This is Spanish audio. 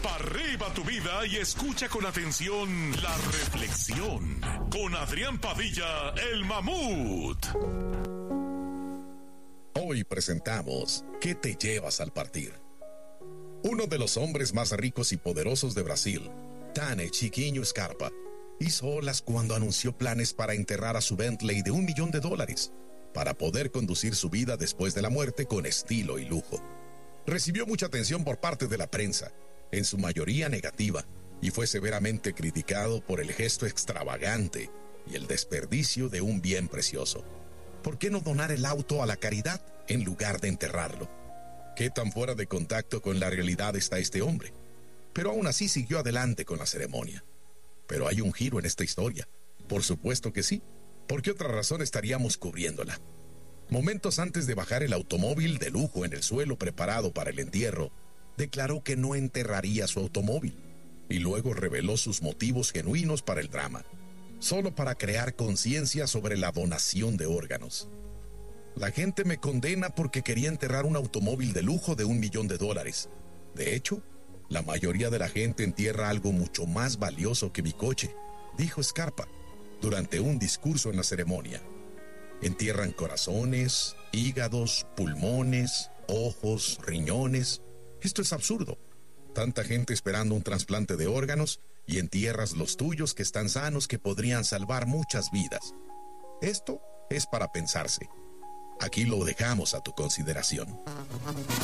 Pa' arriba tu vida y escucha con atención la reflexión. Con Adrián Padilla, el mamut. Hoy presentamos ¿Qué te llevas al partir? Uno de los hombres más ricos y poderosos de Brasil, Tane Chiquinho Scarpa, hizo olas cuando anunció planes para enterrar a su Bentley de $1 millón para poder conducir su vida después de la muerte con estilo y lujo. Recibió mucha atención por parte de la prensa, en su mayoría negativa, y fue severamente criticado por el gesto extravagante y el desperdicio de un bien precioso. ¿Por qué no donar el auto a la caridad en lugar de enterrarlo? ¿Qué tan fuera de contacto con la realidad está este hombre? Pero aún así siguió adelante con la ceremonia. Pero hay un giro en esta historia. Por supuesto que sí. ¿Por qué otra razón estaríamos cubriéndola? Momentos antes de bajar el automóvil de lujo en el suelo preparado para el entierro, declaró que no enterraría su automóvil y luego reveló sus motivos genuinos para el drama, solo para crear conciencia sobre la donación de órganos. La gente me condena porque quería enterrar un automóvil de lujo de $1 millón. De hecho, la mayoría de la gente entierra algo mucho más valioso que mi coche, dijo Scarpa durante un discurso en la ceremonia. Entierran corazones, hígados, pulmones, ojos, riñones. Esto es absurdo. Tanta gente esperando un trasplante de órganos y entierras los tuyos que están sanos, que podrían salvar muchas vidas. Esto es para pensarse. Aquí lo dejamos a tu consideración.